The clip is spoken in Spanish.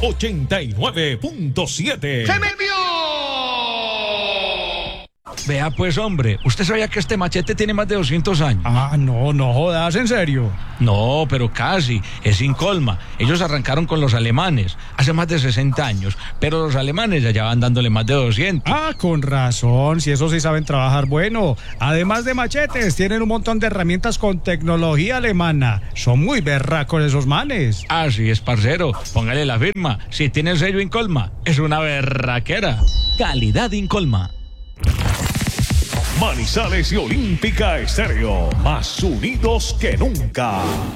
89.7. ¡Se me envió! Vea pues, hombre, ¿usted sabía que este machete tiene más de 200 años? Ah, no jodas, ¿en serio? No, pero casi, es Incolma. Ellos arrancaron con los alemanes hace más de 60 años, pero los alemanes ya van dándole más de 200. Ah, con razón, si eso sí saben trabajar bueno. Además de machetes, tienen un montón de herramientas con tecnología alemana. Son muy berracos esos manes. Así es, parcero, póngale la firma. Si tiene el sello Incolma, es una berraquera. Calidad Incolma. Manizales y Olímpica Estéreo, más unidos que nunca.